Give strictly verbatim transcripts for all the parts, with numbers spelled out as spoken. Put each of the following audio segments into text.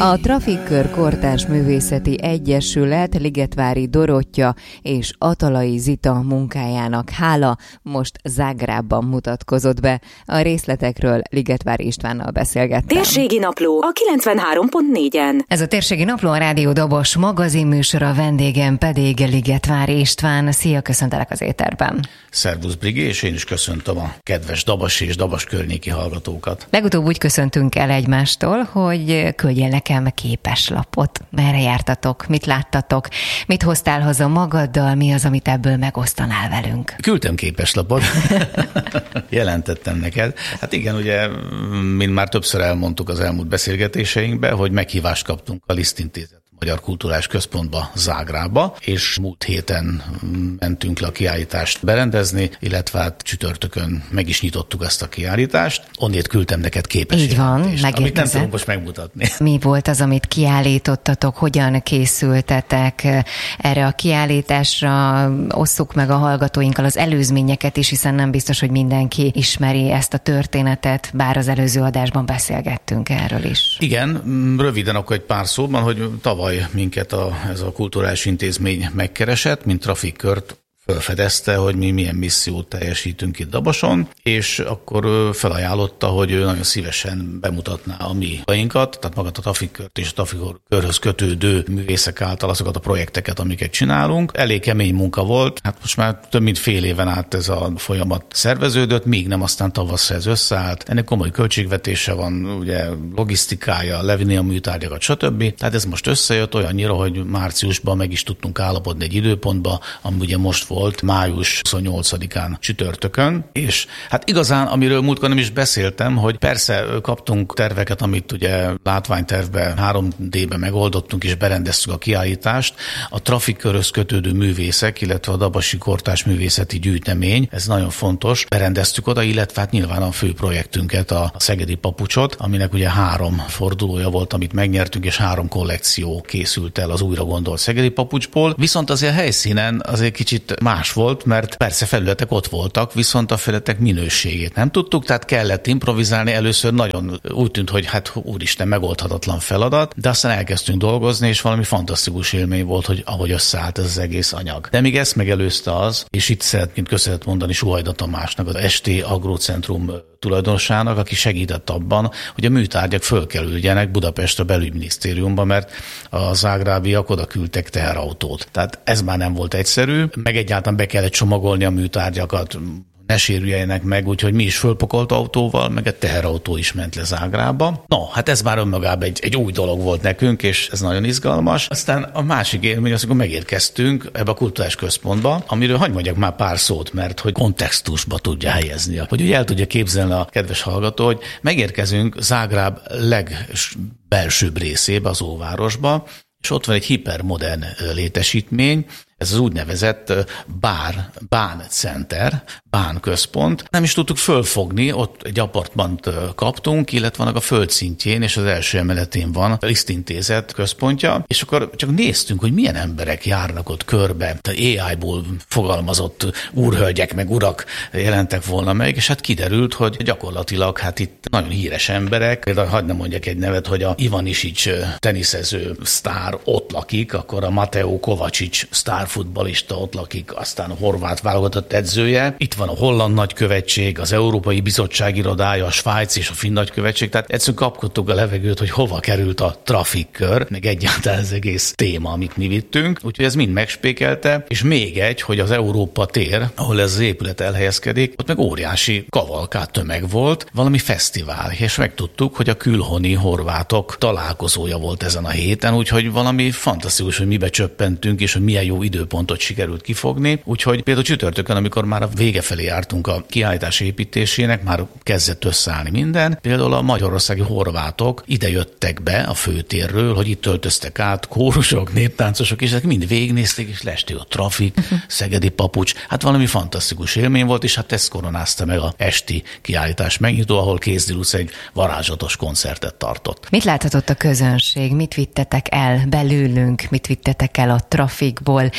A Trafikkör Kortárs Művészeti Egyesület Ligetvári Dorottya és Atalai Zita munkájának hála most Zágrábban mutatkozott be. A részletekről Ligetvári Istvánnal beszélgettem. Térségi Napló a kilencvenhárom pont négyen. Ez a Térségi Napló, a Rádió Dobos magazinműsora, vendégem pedig Ligetvári István. Szia, köszöntelek az éterben. Szervusz, Brigi, és én is köszöntöm a kedves Dabas és Dabas környéki hallgatókat. Legutóbb úgy köszöntünk el egymástól, hogy küldjél nekem képeslapot. Merre jártatok, mit láttatok, mit hoztál haza magaddal, mi az, amit ebből megosztanál velünk? Küldtem képeslapot, jelentettem neked. Hát igen, ugye, mint már többször elmondtuk az elmúlt beszélgetéseinkben, hogy meghívást kaptunk a Liszt Intézet Magyar Kulturális Központba, Zágrába, és múlt héten mentünk le a kiállítást berendezni, illetve hát csütörtökön meg is nyitottuk ezt a kiállítást. Onnét küldtem neked képes Így van, jelentést, amit nem tudom most megmutatni. Mi volt az, amit kiállítottatok, hogyan készültetek erre a kiállításra? Osszuk meg a hallgatóinkkal az előzményeket is, hiszen nem biztos, hogy mindenki ismeri ezt a történetet, bár az előző adásban beszélgettünk erről is. Igen, röviden akkor egy pár szóban, hogy tavaly minket a, ez a kulturális intézmény megkeresett, mint Trafikkört felfedezte, hogy mi milyen missziót teljesítünk itt Dabason, és akkor felajánlotta, hogy ő nagyon szívesen bemutatná a mi munkáinkat, tehát magát a Trafikkört és a Trafikkörhöz kötődő művészek által azokat a projekteket, amiket csinálunk. Elég kemény munka volt, hát most már több mint fél éven át ez a folyamat szerveződött, még nem aztán tavasszal ez összeállt. Ennek komoly költségvetése van, ugye logisztikája, levinni a műtárgyakat, stb. Tehát ez most összejött olyannyira, hogy márciusban meg is tudtunk állapodni egy időpontba, ami ugye most volt május huszonnyolcadikán csütörtökön, és hát igazán, amiről múltkor nem is beszéltem, hogy persze kaptunk terveket, amit ugye látványtervben három dé-ben megoldottunk, és berendeztük a kiállítást. A Trafikkörhöz kötődő művészek, illetve a Dabasi Kortárs Művészeti Gyűjtemény, ez nagyon fontos, berendeztük oda, illetve hát nyilván a fő projektünket, a Szegedi Papucsot, aminek ugye három fordulója volt, amit megnyertünk, és három kollekció készült el az újra gondolt Szegedi Papucsból. Viszont azért a helyszínen azért kicsit más volt, mert persze felületek ott voltak, viszont a felületek minőségét nem tudtuk, tehát kellett improvizálni. Először nagyon úgy tűnt, hogy hát úristen, megoldhatatlan feladat, de aztán elkezdtünk dolgozni, és valami fantasztikus élmény volt, hogy ahogy összeállt ez az egész anyag. De még ezt megelőzte az, és itt szeretnénk köszönet mondani Suhajda Tamásnak, az es té Agrocentrum tulajdonosának, aki segített abban, hogy a műtárgyak fölkerüljenek Budapestre belügyminisztériumba, mert a zágrábiak oda küldtek teherautót. Tehát ez már nem volt egyszerű, meg egyáltalán be kellett csomagolni a műtárgyakat, ne sérüljenek meg, úgyhogy mi is fölpakolt autóval, meg egy teherautó is ment le Zágrába. No, hát ez már önmagában egy, egy új dolog volt nekünk, és ez nagyon izgalmas. Aztán a másik élmény az, amikor megérkeztünk ebbe a kulturális központba, amiről hadd mondjak már pár szót, mert hogy kontextusba tudja helyezni. Hogy ugye el tudja képzelni a kedves hallgató, hogy megérkezünk Zágráb legbelsőbb részébe, az óvárosba, és ott van egy hipermodern létesítmény, ez az úgynevezett bár, bán center, bán központ. Nem is tudtuk fölfogni, ott egy apartmant kaptunk, illetve vannak a földszintjén, és az első emeletén van a Liszt Intézet központja, és akkor csak néztünk, hogy milyen emberek járnak ott körbe. á i-ból fogalmazott úrhölgyek meg urak jelentek volna meg, és hát kiderült, hogy gyakorlatilag hát itt nagyon híres emberek, például hagyd ne mondjak egy nevet, hogy a Ivanišić teniszező sztár ott lakik, akkor a Mateo Kovačić sztár futballista ott lakik, aztán a horvát válogatott edzője. Itt van a holland nagykövetség, az Európai Bizottság irodája, a Svájc és a finn nagykövetség. Tehát egyszerűen kapkodtuk a levegőt, hogy hova került a Trafikkör, meg egyáltalán az egész téma, amit mi vittünk. Úgyhogy ez mind megspékelte. És még egy, hogy az Európa tér, ahol ez az épület elhelyezkedik, ott meg óriási kavalkád tömeg volt, valami fesztivál. És megtudtuk, hogy a külhoni horvátok találkozója volt ezen a héten, úgyhogy valami fantasztikus, hogy mibe csöppentünk, és hogy milyen jó időpontot sikerült kifogni. Úgyhogy például csütörtökön, amikor már a vége felé jártunk a kiállítás építésének, már kezdett összeállni minden. Például a magyarországi horvátok ide jöttek be a főtérről, hogy itt töltöztek át kórusok, néptáncosok, és ezek mind végignézték, és lesték a Trafik, Szegedi Papucs. Hát valami fantasztikus élmény volt, és hát ezt koronázta meg a esti kiállítás megnyitó, ahol Kézdilusz egy varázslatos koncertet tartott. Mit láthatott a közönség? Mit vittetek el belőlünk? Mit vittetek el a Trafikból?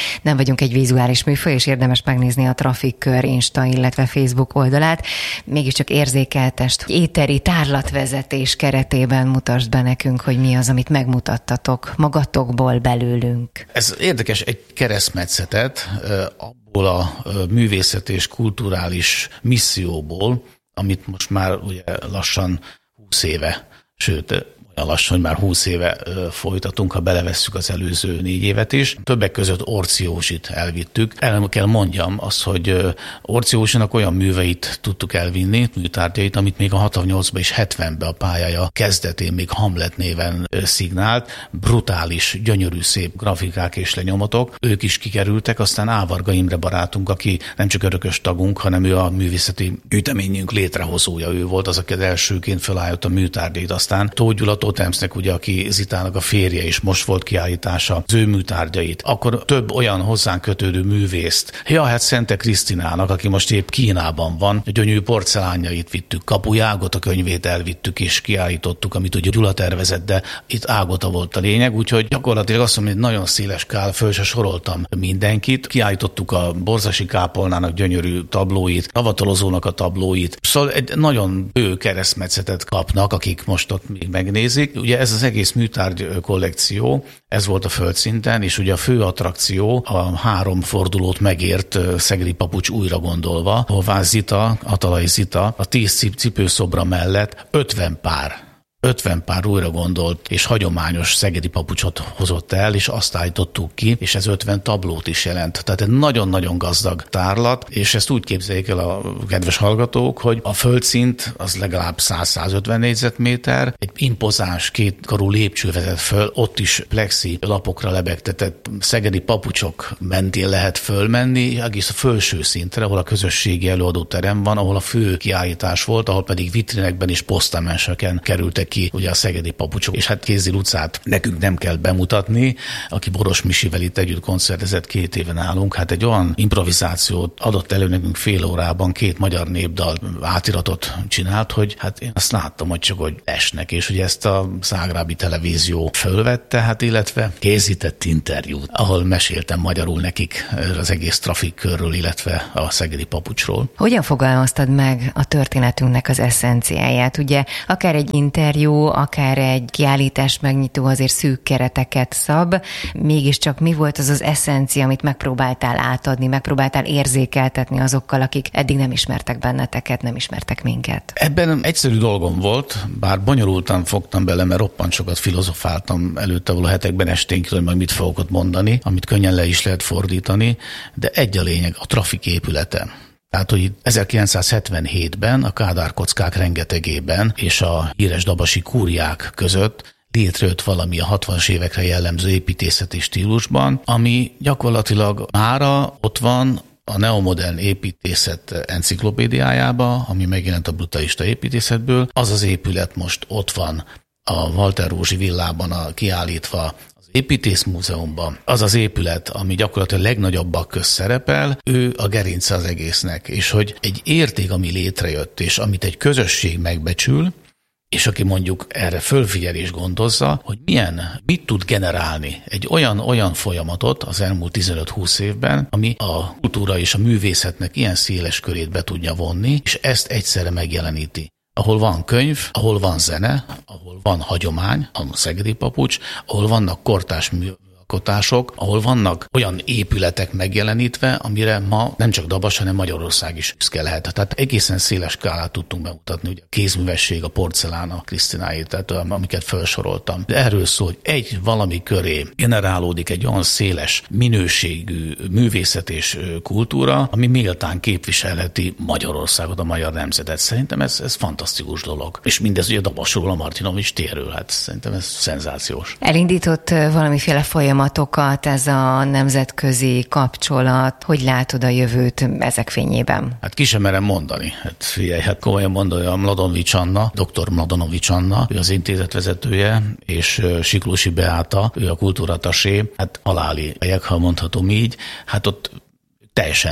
nem vagyunk egy vizuális műfaj, és érdemes megnézni a Trafikkör Insta, illetve Facebook oldalát. Mégiscsak érzékeltest, éteri tárlatvezetés keretében mutasd be nekünk, hogy mi az, amit megmutattatok magatokból, belőlünk. Ez érdekes, egy keresztmetszetet abból a művészeti és kulturális misszióból, amit most már ugye lassan húsz éve, sőt, olyan lassan, hogy már húsz éve folytatunk, ha belevesszük az előző négy évet is. Többek között Orczy Józsit elvittük. El kell mondjam azt, hogy Orczy Józsinak olyan műveit tudtuk elvinni, műtárgyait, amit még a hatvannyolcban és hetvenben a pályája kezdetén még Hamlet néven szignált. Brutális, gyönyörű, szép grafikák és lenyomatok. Ők is kikerültek, aztán Ávarga Imre barátunk, aki nem csak örökös tagunk, hanem ő a művészeti gyűjteményünk létrehozója. Ő volt az, aki az elsőként felállított a műtárgyait. Aztán Tóth Gyula Totemsznek, ugye, aki Zitának a férje, és most volt kiállítása az ő műtárgyait. Akkor több olyan hozzánk kötődő művészt. Ja, hát Szente Krisztinának, aki most épp Kínában van, a gyönyörű porcelánjait vittük, Kapuj Ágota könyvét elvittük és kiállítottuk, amit ugye Gyula tervezett, de itt Ágota volt a lényeg, úgyhogy gyakorlatilag azt mondom, hogy nagyon széles skál, föl se soroltam mindenkit. Kiállítottuk a Borzasi Kápolnának gyönyörű tablóit, Avatalozónak a tablóit. Szóval egy nagyon bő keresztmetszetet kapnak, akik most ott még megnézik. Ugye ez az egész műtárgy kollekció, ez volt a földszinten, és ugye a fő attrakció a három fordulót megért Szegedi Papucs újra gondolva, ahová Zita, Atalay Zita a tíz cipőszobra mellett ötven pár ötven pár újra gondolt és hagyományos szegedi papucsot hozott el, és azt állítottuk ki, és ez ötven tablót is jelent. Tehát egy nagyon-nagyon gazdag tárlat, és ezt úgy képzeljék el a kedves hallgatók, hogy a földszint az legalább száz-százötven négyzetméter, egy impozáns kétkarú lépcső vezet föl, ott is plexi lapokra lebegtetett szegedi papucsok mentén lehet fölmenni, egész a felső szintre, ahol a közösségi előadóterem van, ahol a fő kiállítás volt, ahol pedig vitrinekben és posztamenseken kerültek ki ugye a szegedi papucsok, és hát Kézdi Lucát nekünk nem kell bemutatni, aki Boros Misivel itt együtt koncertezett két éven állunk, hát egy olyan improvizációt adott elő nekünk fél órában, két magyar népdal átiratot csinált, hogy hát én azt láttam, hogy csak hogy esnek, és ugye ezt a zágrábi televízió fölvette, hát illetve készített interjút, ahol meséltem magyarul nekik az egész Trafikkörről, illetve a szegedi papucsról. Hogyan fogalmaztad meg a történetünknek az eszenciáját? Ugye akár egy interjú, akár egy kiállítás megnyitó azért szűk kereteket szab, mégiscsak mi volt az az eszencia, amit megpróbáltál átadni, megpróbáltál érzékeltetni azokkal, akik eddig nem ismertek benneteket, nem ismertek minket? Ebben egyszerű dolgom volt, bár bonyolultan fogtam bele, mert roppant sokat filozofáltam előtte való hetekben esténk, hogy majd mit fogok ott mondani, amit könnyen le is lehet fordítani, de egy a lényeg, a Trafik épülete. Tehát, hogy ezerkilencszázhetvenhétben a Kádár kockák rengetegében és a híres dabasi kúriák között létrejött valami a hatvanas évekre jellemző építészeti stílusban, ami gyakorlatilag mára ott van a neomodern építészet enciklopédiájába, ami megjelent a brutalista építészetből. Az az épület most ott van a Walter Rózsi villában a, kiállítva Építészmúzeumban. Az az épület, ami gyakorlatilag a legnagyobbak közt szerepel, ő a gerince az egésznek, és hogy egy érték, ami létrejött, és amit egy közösség megbecsül, és aki mondjuk erre fölfigyel és gondozza, hogy milyen, mit tud generálni egy olyan, olyan folyamatot az elmúlt tizenöt-húsz évben, ami a kultúra és a művészetnek ilyen széles körét be tudja vonni, és ezt egyszerre megjeleníti. Ahol van könyv, ahol van zene, ahol van hagyomány, a szegedi papucs, ahol vannak kortárs műalkotások, ahol vannak olyan épületek megjelenítve, amire ma nem csak Dabas, hanem Magyarország is büszke lehet. Tehát egészen széles skálát tudtunk bemutatni, ugye a kézművesség, a porcelán, a Krisztináit, tehát amiket felsoroltam. De erről szól, hogy egy valami köré generálódik egy olyan széles minőségű művészet és kultúra, ami méltán képviselheti Magyarországot, a magyar nemzetet. Szerintem ez, ez fantasztikus dolog. És mindez ugye Dabasról, a Martinovics térről, hát szerintem ez szenzációs. Elindított valamiféle folyamatokat ez a nemzetközi kapcsolat. Hogy látod a jövőt ezek fényében? Hát ki sem merem mondani. Hát figyelj, hát komolyan mondani, a Mladonovics Anna, dr. Mladonovics Anna, ő az intézet vezetője, és Siklósi Beáta, ő a kultúratasé, hát aláli helyek, ha mondhatom így, hát ott teljesen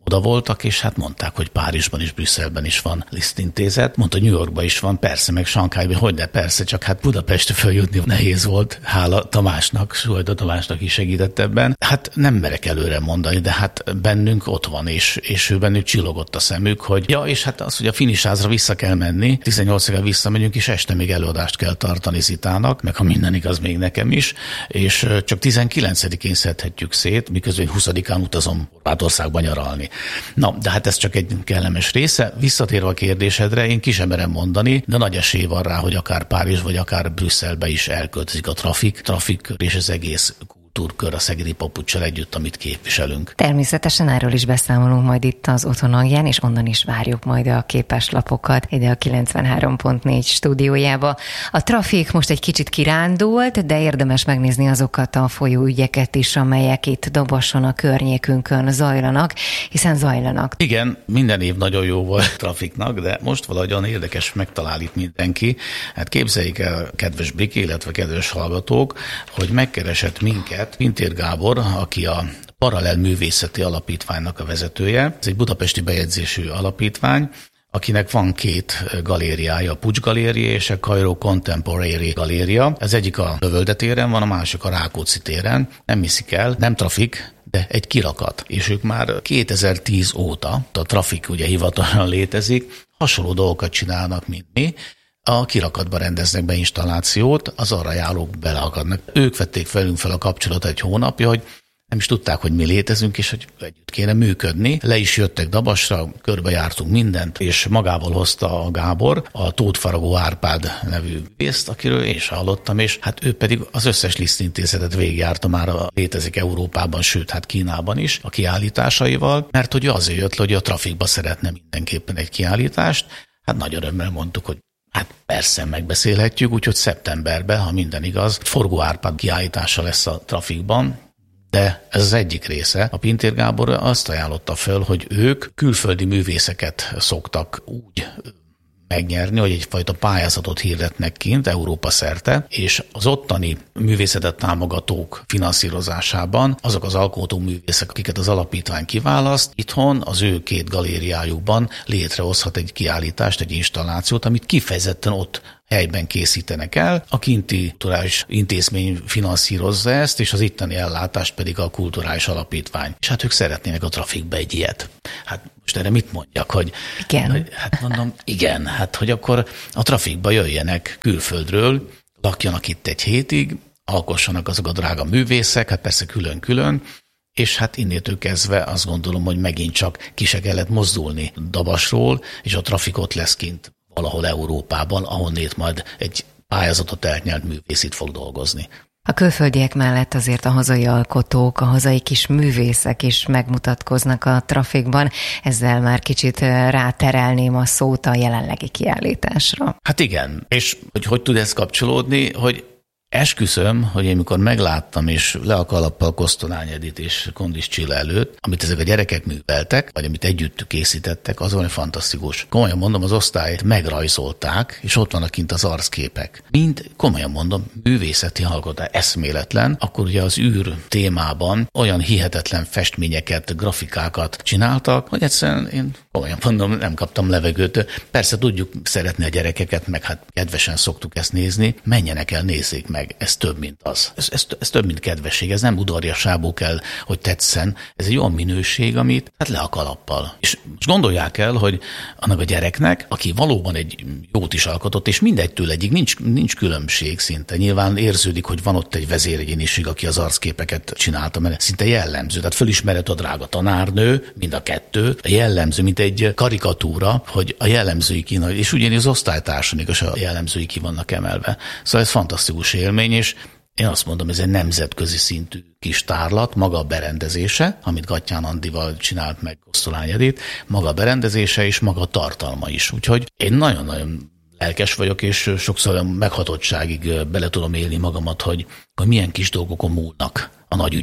oda voltak, és hát mondták, hogy Párizsban is, Brüsszelben is van lisztintézet. Mondta, New Yorkban is van, persze, meg Sankhájban, hogy ne, persze, csak hát Budapestre följutni nehéz volt. Hála Tamásnak, Suhajda Tamásnak is segített ebben. Hát nem merek előre mondani, de hát bennünk ott van, és, és ő bennük csillogott a szemük, hogy ja, és hát az, hogy a Finisházra vissza kell menni, tizennyolcra visszamegyünk, és este még előadást kell tartani Zitának, meg ha minden igaz, még nekem is, és csak tizenkilencedikén szedhetjük szét, miközben huszadikán utazom Horvátországba nyaralni. Na, de hát ez csak egy kellemes része. Visszatérve a kérdésedre, én ki sem merem mondani, de nagy esély van rá, hogy akár Párizs, vagy akár Brüsszelbe is elköltözik a trafik, trafik és az egész kultúrkör a Szegedi Papuccsal együtt, amit képviselünk. Természetesen erről is beszámolunk majd itt az Otthon hangján, és onnan is várjuk majd a képeslapokat ide a kilencvenhárom pont négy stúdiójába. A trafik most egy kicsit kirándult, de érdemes megnézni azokat a folyóügyeket is, amelyek itt Doboson, a környékünkön zajlanak, hiszen zajlanak. Igen, minden év nagyon jó volt trafiknak, de most valahogyan érdekes megtalál itt mindenki. Hát képzeljék el, kedves Briki, illetve kedves hallgatók, hogy megkeresett minket Pintér Gábor, aki a Paralel Művészeti Alapítványnak a vezetője. Ez egy budapesti bejegyzésű alapítvány, akinek van két galériája, a Pucs Galéria és a Cairo Contemporary Galéria. Ez egyik a Lövölde téren van, a másik a Rákóczi téren. Nem hiszik el, nem trafik, de egy kirakat. És ők már kétezer-tíz óta, a trafik ugye hivatalosan létezik, hasonló dolgokat csinálnak, mint mi. A kirakatba rendeznek be installációt, az arra járók beleakadnak. Ők vették velünk fel a kapcsolatot egy hónapja, hogy nem is tudták, hogy mi létezünk, és hogy együtt kéne működni. Le is jöttek Dabasra, körbejártunk mindent, és magával hozta a Gábor a Tóth Faragó Árpád nevű művészt, akiről én sem hallottam, és hát ő pedig az összes lisztintézetet végigjárta már, a létezik Európában, sőt, hát Kínában is a kiállításaival, mert hogy azért jött le, hogy a trafikba szeretne mindenképpen egy kiállítást. Hát nagy örömmel mondtuk, hogy hát persze megbeszélhetjük, úgyhogy szeptemberben, ha minden igaz, Forgó Árpád kiállítása lesz a trafikban, de ez az egyik része. A Pintér Gábor azt ajánlotta föl, hogy ők külföldi művészeket szoktak úgy megnyerni, hogy egyfajta pályázatot hirdetnek kint Európa szerte, és az ottani művészetet támogatók finanszírozásában azok az alkotóművészek, akiket az alapítvány kiválaszt, itthon az ő két galériájukban létrehozhat egy kiállítást, egy installációt, amit kifejezetten ott helyben készítenek el. A kinti kulturális intézmény finanszírozza ezt, és az itteni ellátást pedig a kulturális alapítvány. És hát ők szeretnének a trafikbe egy ilyet. Hát most erre mit mondjak, hogy... Igen. Hogy, hát mondom, igen, hát hogy akkor a trafikba jöjjenek külföldről, lakjanak itt egy hétig, alkossanak azok a drága művészek, hát persze külön-külön, és hát innétől kezdve azt gondolom, hogy megint csak ki se kellett mozdulni Dabasról, és a trafik ott lesz kint valahol Európában, ahonnét majd egy pályázatot elnyert művész itt fog dolgozni. A külföldiek mellett azért a hazai alkotók, a hazai kis művészek is megmutatkoznak a trafikban. Ezzel már kicsit ráterelném a szót a jelenlegi kiállításra. Hát igen, és hogy hogy tud ez kapcsolódni, hogy esküszöm, hogy én mikor megláttam, és le a kalappal Kosztolány Edit és Kondis Csilla előtt, amit ezek a gyerekek műveltek, vagy amit együtt készítettek, az valami fantasztikus. Komolyan mondom, az osztályt megrajzolták, és ott vannak kint az arcképek. Mind, komolyan mondom, művészeti alkotás, eszméletlen. Akkor ugye az űr témában olyan hihetetlen festményeket, grafikákat csináltak, hogy egyszerűen én komolyan mondom, nem kaptam levegőt. Persze tudjuk szeretni a gyerekeket, meg hát kedvesen szoktuk ezt nézni, menjenek el, nézzék meg. Ez több, mint az. Ez, ez, ez több, mint kedvesség. Ez nem udvariasságból kell, hogy tetszen. Ez egy olyan minőség, amit hát le a kalappal. És most gondolják el, hogy annak a gyereknek, aki valóban egy jót is alkotott, és mindegytől egyik, nincs, nincs különbség szinte. Nyilván érződik, hogy van ott egy vezéregyéniség, aki az arcképeket csinálta, mert szinte jellemző. Tehát fölismerhet a drága tanárnő, mind a kettő, a jellemző, mint egy karikatúra, hogy a jellemzői ki, és ugyanis az osztálytársanik is a jellemzői ki vannak emelve. Szóval ez fantasztikus élmény, és én azt mondom, ez egy nemzetközi szintű kis tárlat, maga a berendezése, amit Gattyán Andival csinált meg Kosztolány Edit, maga a berendezése és maga a tartalma is. Úgyhogy én nagyon-nagyon lelkes vagyok, és sokszor meghatottságig bele tudom élni magamat, hogy, hogy milyen kis dolgokon múlnak a nagy ügyek.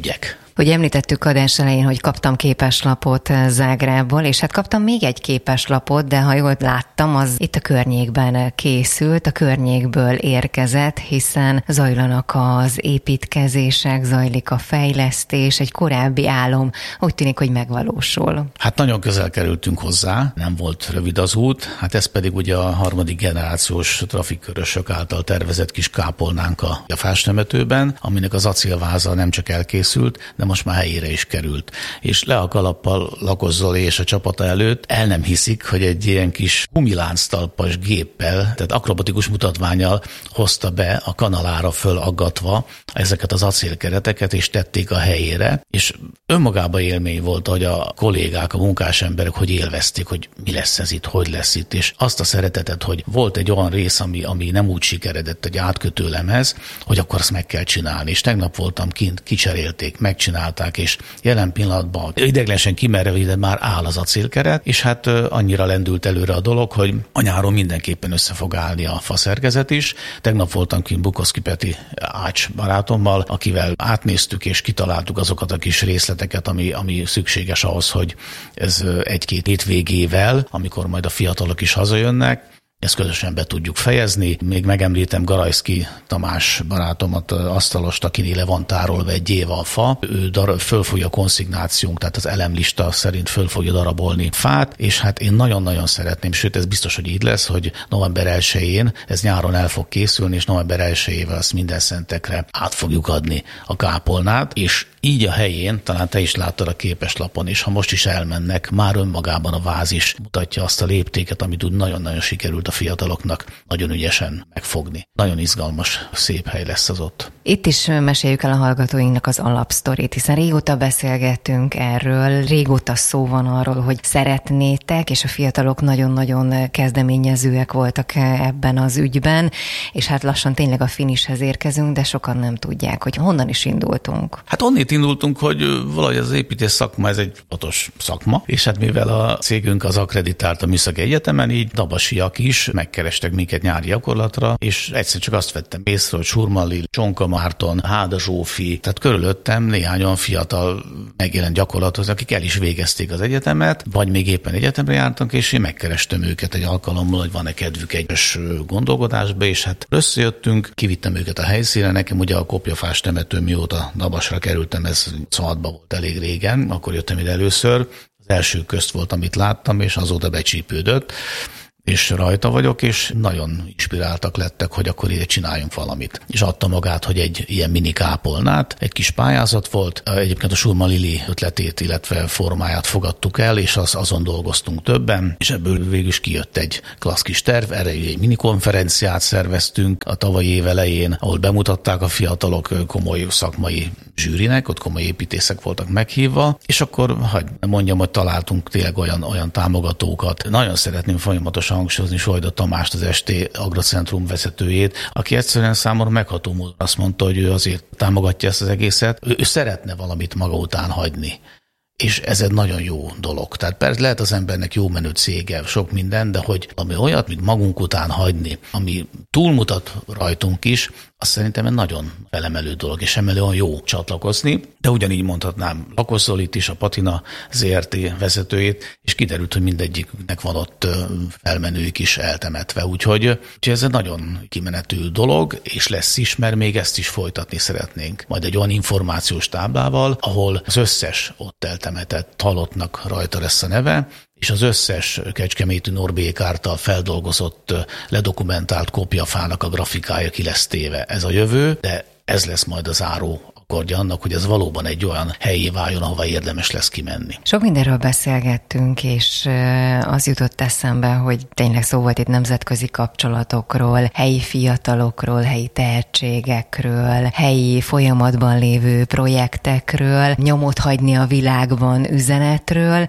Hogy említettük adás elején, hogy kaptam képeslapot Zágrából, és hát kaptam még egy képeslapot, de ha jól láttam, az itt a környékben készült, a környékből érkezett, hiszen zajlanak az építkezések, zajlik a fejlesztés, egy korábbi álom úgy tűnik, hogy megvalósul. Hát nagyon közel kerültünk hozzá, nem volt rövid az út, hát ez pedig ugye a harmadik generációs trafikkörösök által tervezett kis kápolnánk a Fástemetőben, aminek az acélváza nem csak elkészült, de most már helyére is került. És le a kalappal Lakos Zoli és a csapata előtt el nem hiszik, hogy egy ilyen kis gumilánctalpas géppel, tehát akrobatikus mutatvánnyal hozta be a kanalára fölaggatva ezeket az acélkereteket, és tették a helyére, és önmagában élmény volt, hogy a kollégák, a munkás emberek, hogy élvezték, hogy mi lesz ez itt, hogy lesz itt, és azt a szeretetet, hogy volt egy olyan rész, ami, ami nem úgy sikeredett egy átkötőlemhez, hogy akkor azt meg kell csinálni. És tegnap voltam kint, kicserélték, megcsinálták, és jelen pillanatban ideiglenesen kimerevítve már áll az acélkeret, és hát annyira lendült előre a dolog, hogy a nyáron mindenképpen össze fog állni a faszerkezet is. Tegnap voltam kint Bukoszki Peti Ács barátommal, akivel átnéztük és kitaláltuk azokat a kis részleteket, ami, ami szükséges ahhoz, hogy ez egy-két hétvégével, amikor majd a fiatalok is hazajönnek, ezt közösen be tudjuk fejezni. Még megemlítem Garajszki Tamás barátomat, asztalost, akinél le van tárolva egy éve a fa. Ő dar- föl fogja konszignációnk, tehát az elemlista szerint föl fogja darabolni fát, és hát én nagyon-nagyon szeretném, sőt ez biztos, hogy így lesz, hogy november elsején, ez nyáron el fog készülni, és november elsejével azt minden szentekre át fogjuk adni a kápolnát, és így a helyén, talán te is láttad a képeslapon, és ha most is elmennek, már önmagában a váz is mutatja azt a léptéket, amit úgy nagyon-nagyon sikerült a fiataloknak nagyon ügyesen megfogni. Nagyon izgalmas, szép hely lesz az ott. Itt is meséljük el a hallgatóinknak az alapsztorit, hiszen régóta beszélgettünk erről, régóta szó van arról, hogy szeretnétek, és a fiatalok nagyon-nagyon kezdeményezőek voltak ebben az ügyben, és hát lassan tényleg a finishhez érkezünk, de sokan nem tudják, hogy honnan is indultunk. Hát onnét indultunk, hogy valahogy az építész szakma, ez egy fontos szakma, és hát mivel a cégünk az akreditált a Műszaki Egyetemen, így dabasiak is megkerestek minket nyári gyakorlatra, és egyszer csak azt vettem észre, hogy Surmalli, Csonka Márton, Háda Zsófi, tehát körülöttem néhány olyan fiatal megjelent gyakorlatot, akik el is végezték az egyetemet, vagy még éppen egyetemre jártak, és én megkerestem őket egy alkalommal, hogy van-e kedvük egyes gondolkodásba, és hát összejöttünk, kivittem őket a helyszínre, nekem ugye a Kopjafás temető, mióta Dabasra kerültem, ez Szatba volt elég régen, akkor jöttem ide először, az első közt volt, amit láttam, és azóta becsípődött, és rajta vagyok, és nagyon inspiráltak lettek, hogy akkor ide csináljunk valamit. És adta magát, hogy egy ilyen mini kápolnát, egy kis pályázat volt, egyébként a Surma Lili ötletét, illetve formáját fogadtuk el, és az, azon dolgoztunk többen, és ebből végül is kijött egy klassz kis terv, erre egy mini konferenciát szerveztünk a tavalyi év elején, ahol bemutatták a fiatalok komoly szakmai zsűrinek, ott komoly építészek voltak meghívva, és akkor hagy mondjam, hogy találtunk tényleg olyan, olyan támogatókat. Nagyon szeretném folyamatosan hangsúlyozni Sojda Tamást, az es té Agrocentrum vezetőjét, aki egyszerűen számomra megható módon azt mondta, hogy ő azért támogatja ezt az egészet, ő, ő szeretne valamit maga után hagyni. És ez egy nagyon jó dolog. Tehát persze lehet az embernek jó menő cége, sok minden, de hogy ami olyat, mint magunk után hagyni, ami túlmutat rajtunk is, azt szerintem egy nagyon felemelő dolog, és emelő olyan jó csatlakozni, de ugyanígy mondhatnám Lakos Zolit is, a Patina zé er té vezetőjét, és kiderült, hogy mindegyiknek van ott felmenőik is eltemetve, úgyhogy, úgyhogy ez egy nagyon kimenetű dolog, és lesz is, mert még ezt is folytatni szeretnénk. Majd egy olyan információs táblával, ahol az összes ott eltemetett halottnak rajta lesz a neve, és az összes kecskeméti Norbék által feldolgozott, ledokumentált kopjafának a grafikája ki lesz téve. Ez a jövő, de ez lesz majd a záró akkordja annak, hogy ez valóban egy olyan helyé váljon, ahova érdemes lesz kimenni. Sok mindenről beszélgettünk, és az jutott eszembe, hogy tényleg szó volt itt nemzetközi kapcsolatokról, helyi fiatalokról, helyi tehetségekről, helyi folyamatban lévő projektekről, nyomot hagyni a világban üzenetről.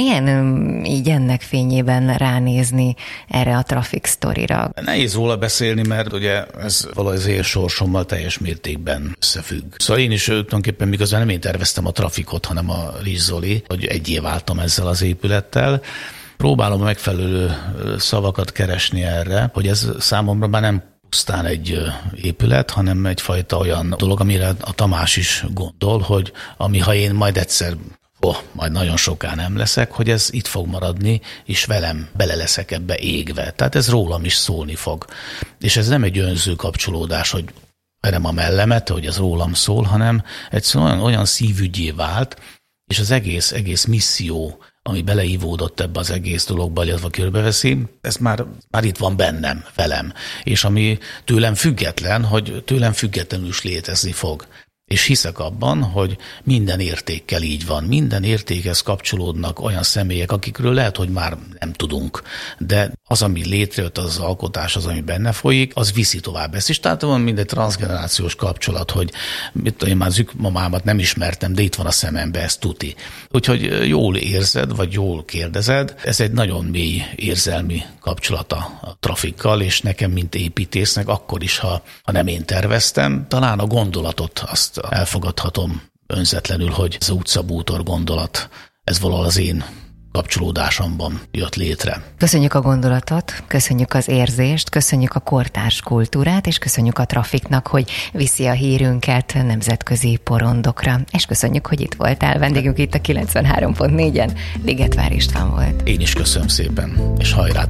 Milyen így ennek fényében ránézni erre a traffic sztorira? Nehéz róla beszélni, mert ugye ez valahogy az élsorsommal teljes mértékben összefügg. Szóval én is tulajdonképpen miközben nem én terveztem a trafikot, hanem a Rizs Zoli, hogy egyé váltam ezzel az épülettel. Próbálom a megfelelő szavakat keresni erre, hogy ez számomra már nem pusztán egy épület, hanem egyfajta olyan dolog, amire a Tamás is gondol, hogy ami ha én majd egyszer Oh, majd nagyon soká nem leszek, hogy ez itt fog maradni, és velem bele leszek ebbe égve. Tehát ez rólam is szólni fog. És ez nem egy önző kapcsolódás, hogy verem a mellemet, hogy ez rólam szól, hanem egyszerűen olyan, olyan szívügyé vált, és az egész, egész misszió, ami beleívódott ebbe az egész dologba, illetve körbeveszi, ez már, már itt van bennem, velem. És ami tőlem független, hogy tőlem függetlenül is létezni fog. És hiszek abban, hogy minden értékkel így van. Minden értékhez kapcsolódnak olyan személyek, akikről lehet, hogy már nem tudunk. De az, ami létrejött, az, az alkotás, az, ami benne folyik, az viszi tovább ezt is. Tehát van mindegy transzgenerációs kapcsolat, hogy mit, én már zükmamámat nem ismertem, de itt van a szemembe, ez tuti. Úgyhogy jól érzed, vagy jól kérdezed, ez egy nagyon mély érzelmi kapcsolata a Trafikkal, és nekem, mint építésznek, akkor is, ha, ha nem én terveztem, talán a gondolatot azt elfogadhatom önzetlenül, hogy ez az utcabútor gondolat, ez valahol az én kapcsolódásomban jött létre. Köszönjük a gondolatot, köszönjük az érzést, köszönjük a kortárs kultúrát, és köszönjük a Trafiknak, hogy viszi a hírünket nemzetközi porondokra. És köszönjük, hogy itt voltál. Vendégünk itt a kilencvenhárom pont négyen, Ligetvár István volt. Én is köszönöm szépen, és hajrá!